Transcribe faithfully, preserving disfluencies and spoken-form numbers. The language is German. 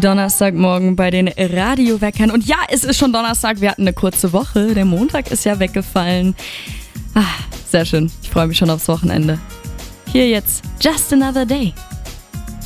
Donnerstagmorgen bei den Radioweckern. Und ja, es ist schon Donnerstag, wir hatten eine kurze Woche. Der Montag ist ja weggefallen. Ah, sehr schön. Ich freue mich schon aufs Wochenende. Hier jetzt Just Another Day.